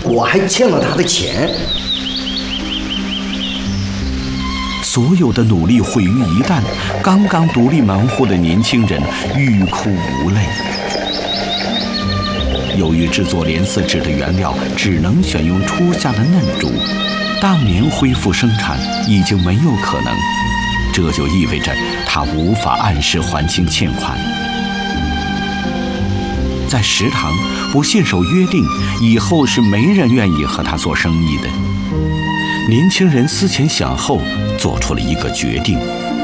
我还欠了他的钱。 所有的努力毁于一旦，刚刚独立门户的年轻人欲哭无泪。由于制作莲丝纸的原料只能选用初夏的嫩竹，当年恢复生产已经没有可能，这就意味着他无法按时还清欠款。在食堂不信守约定，以后是没人愿意和他做生意的。年轻人思前想后，做出了一个决定，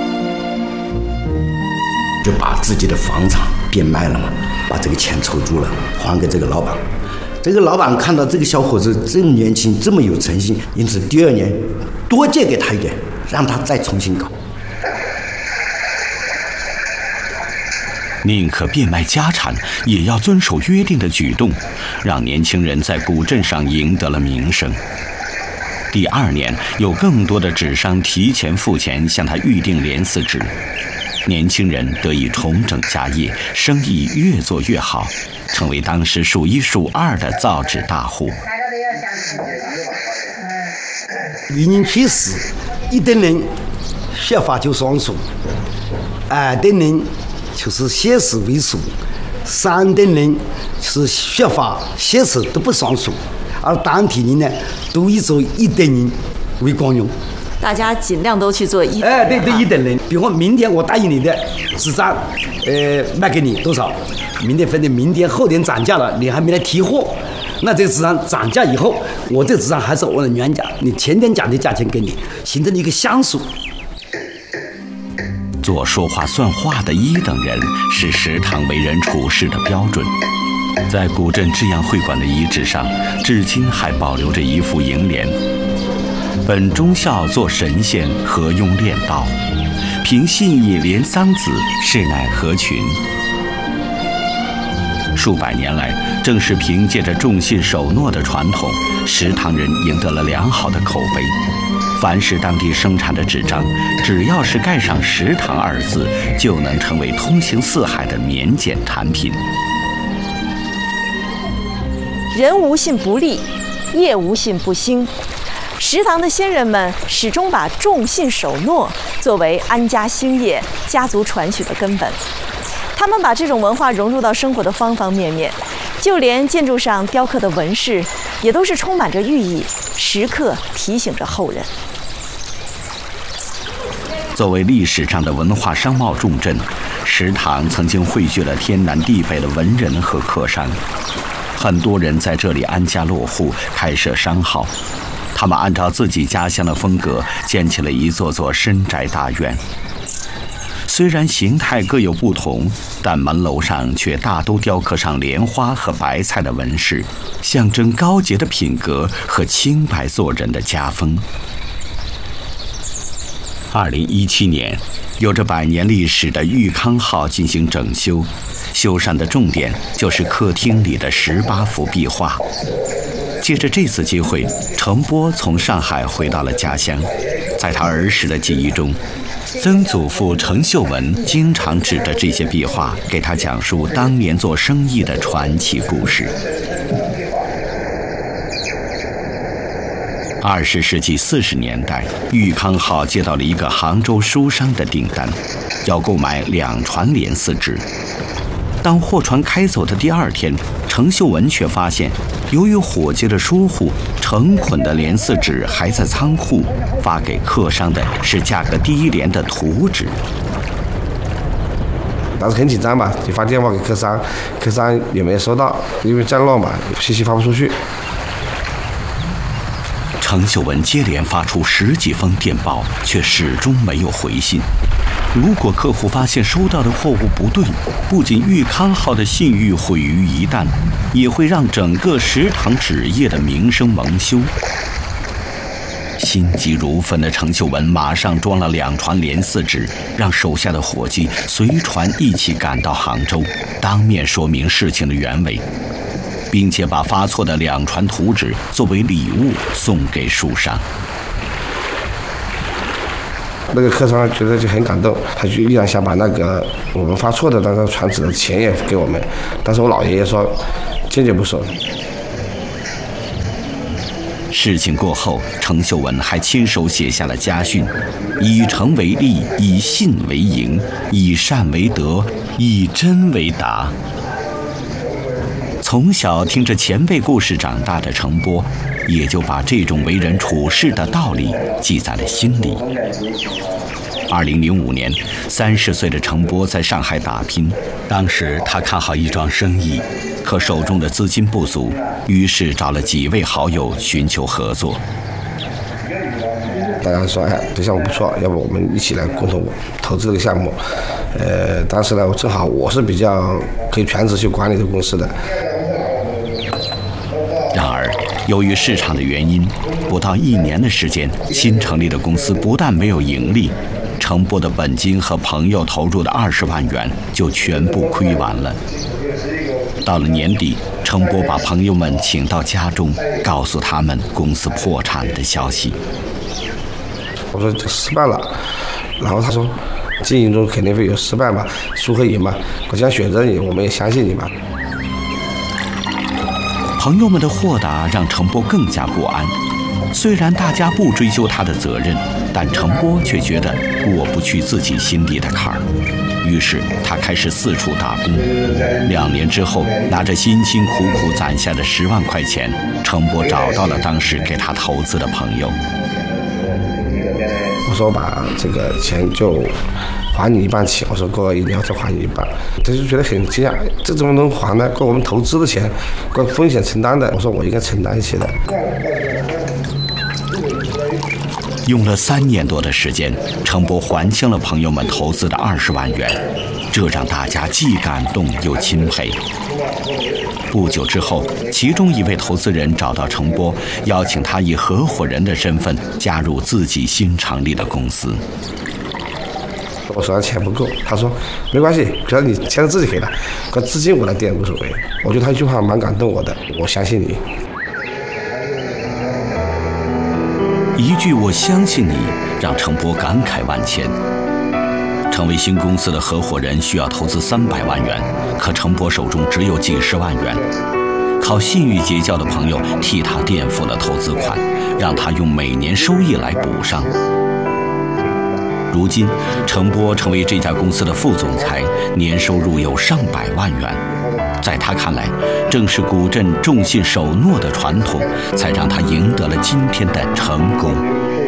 就把自己的房产变卖了嘛，把这个钱筹足了，还给这个老板。这个老板看到这个小伙子这么年轻，这么有诚信，因此第2年多借给他一点，让他再重新搞。 宁可变卖家产，也要遵守约定的举动，让年轻人在古镇上赢得了名声。第2年，有更多的纸商提前付钱向他预订莲丝纸，年轻人得以重整家业，生意越做越好，成为当时数1数2的造纸大户。 1人去世，1等人学法就算数，2等人就是写字为数，3等人是学法写字都不算数，而当地人呢都以做1等人为惯用。 大家尽量都去做1等人。 对1等人。比如明天我答应你的纸张，卖给你多少？明天分的，明天后天涨价了，你还没来提货，那这纸张涨价以后，我这纸张还是我的原价，你前天讲的价钱给你，形成了一个相属。 做说话算话的1等人是食堂为人处事的标准。在古镇制洋会馆的遗址上，至今还保留着一副楹联：本忠孝做神仙，何用练道？凭信义连桑梓，是乃何群？数百年来，正是凭借着重信守诺的传统，食堂人赢得了良好的口碑。凡是当地生产的纸张，只要是盖上食堂2字，就能成为通行四海的免检产品。 人无信不立，业无信不兴。食堂的先人们始终把重信守诺作为安家兴业、家族传续的根本。他们把这种文化融入到生活的方方面面，就连建筑上雕刻的纹饰，也都是充满着寓意，时刻提醒着后人。 作为历史上的文化商贸重镇，食堂曾经汇聚了天南地北的文人和客商。很多人在这里安家落户，开设商号。他们按照自己家乡的风格，建起了一座座深宅大院。虽然形态各有不同，但门楼上却大都雕刻上莲花和白菜的纹饰，象征高洁的品格和清白做人的家风。2017年，有着100年历史的裕康号进行整修，修缮的重点就是客厅里的18幅壁画。借着这次机会，程波从上海回到了家乡。在他儿时的记忆中，曾祖父程秀文经常指着这些壁画给他讲述当年做生意的传奇故事。20世纪40年代，裕康号接到了一个杭州书商的订单，要购买2船莲丝纸。当货船开走的第2天，程秀文却发现，由于伙计的疏忽，成捆的莲丝纸还在仓库，发给客商的是价格低廉的图纸。 当时很紧张嘛，就发电话给客商，客商也没有收到，因为降落嘛，信息发不出去。 程秀文接连发出10几封电报，却始终没有回信。如果客户发现收到的货物不对，不仅裕康号的信誉毁于一旦，也会让整个食堂纸业的名声蒙羞。心急如焚的程秀文马上装了2船莲丝纸，让手下的伙计随船一起赶到杭州，当面说明事情的原委，并且把发错的2船图纸作为礼物送给书商。 那个客商觉得就很感动，他就依然想把那个我们发错的那个船纸的钱也给我们，但是我老爷爷说坚决不收。 事情过后，程秀文还亲手写下了家训：以诚为利，以信为营，以善为德，以真为达。从小听着前辈故事长大的程波，也就把这种为人处事的道理记在了心里。2005年，30岁的程波在上海打拼，当时他看好一桩生意，可手中的资金不足，于是找了几位好友寻求合作。 大家说，哎，这项目不错，要不我们一起来共同投资这个项目。当时呢，正好我是比较可以全职去管理这个公司的。 然而，由于市场的原因，不到1年的时间，新成立的公司不但没有盈利，程波的本金和朋友投入的20万元就全部亏完了。到了年底，程波把朋友们请到家中，告诉他们公司破产的消息。 我说这失败了，然后他说，经营中肯定会有失败嘛，输和赢嘛，我想选择你，我们也相信你嘛。 朋友们的豁达让程波更加不安。虽然大家不追究他的责任，但程波却觉得过不去自己心里的坎儿。于是他开始四处打工。2年之后，拿着辛辛苦苦攒下的10万块钱，程波找到了当时给他投资的朋友。 我说把这个钱就还你一半起，我说过1年再还你一半，他就觉得很惊讶，这怎么能还呢？过我们投资的钱，过风险承担的，我说我应该承担一些的。 用了3年多的时间，程波还清了朋友们投资的20万元，这让大家既感动又钦佩。不久之后，其中一位投资人找到程波，邀请他以合伙人的身份加入自己新成立的公司。 我手上钱不够，他说没关系，只要你钱自己给的，可资金我来垫无所谓。我觉得他一句话蛮感动我的，我相信你。 一句我相信你，让程波感慨万千。成为新公司的合伙人需要投资300万元，可程波手中只有几十万元。靠信誉结交的朋友替他垫付了投资款，让他用每年收益来补上。如今，程波成为这家公司的副总裁，年收入有上百万元。在他看来，正是古镇重信守诺的传统，才让他赢得了今天的成功。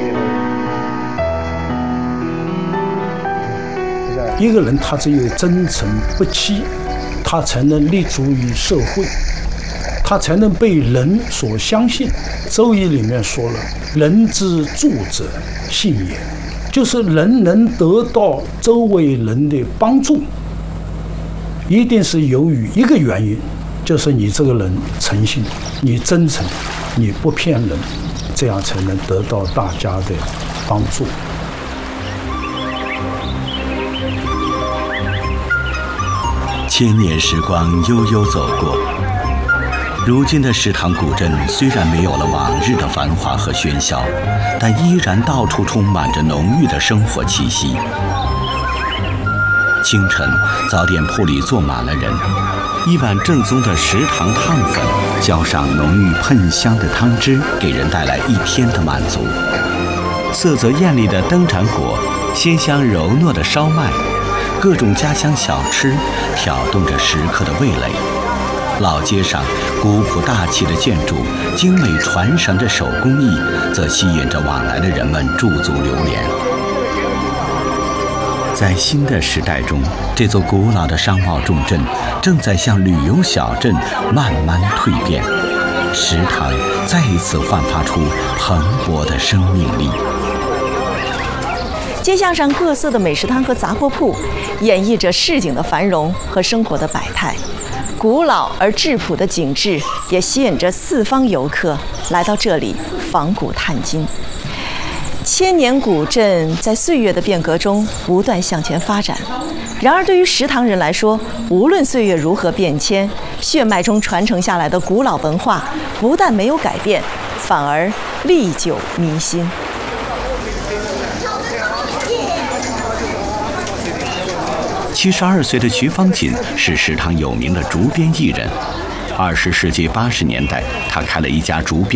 一个人他只有真诚不欺，他才能立足于社会，他才能被人所相信。周易里面说了，人之助者信也，就是人能得到周围人的帮助，一定是由于一个原因，就是你这个人诚信，你真诚，你不骗人，这样才能得到大家的帮助。 千年时光悠悠走过，如今的石塘古镇虽然没有了往日的繁华和喧嚣，但依然到处充满着浓郁的生活气息。清晨，早点铺里坐满了人，一碗正宗的石塘烫粉，浇上浓郁喷香的汤汁，给人带来一天的满足。色泽艳丽的灯盏果，鲜香柔糯的烧麦，各种家乡小吃挑动着食客的味蕾。老街上古朴大气的建筑，精美传神的手工艺，则吸引着往来的人们驻足流连。在新的时代中，这座古老的商贸重镇正在向旅游小镇慢慢蜕变，石塘再一次焕发出蓬勃的生命力。 街巷上各色的美食摊和杂货铺，演绎着市井的繁荣和生活的百态。古老而质朴的景致也吸引着四方游客来到这里访古探今。千年古镇在岁月的变革中不断向前发展，然而对于石塘人来说，无论岁月如何变迁，血脉中传承下来的古老文化不但没有改变，反而历久弥新。 72岁的徐方锦是石塘有名的竹编艺人。20世纪80年代，他开了一家竹编